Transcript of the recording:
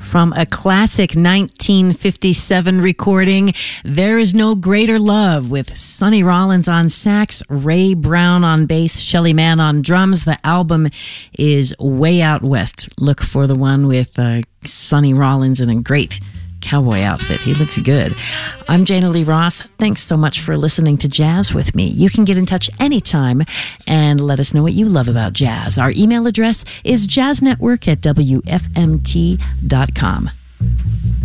from a classic 1957 recording, There Is No Greater Love, with Sonny Rollins on sax, Ray Brown on bass, Shelly Manne on drums. The album is Way Out West. Look for the one with Sonny Rollins in a great cowboy outfit. He looks good. I'm Jana Lee Ross. Thanks so much for listening to Jazz with me. You can get in touch anytime and let us know what you love about jazz. Our email address is jazznetwork@wfmt.com.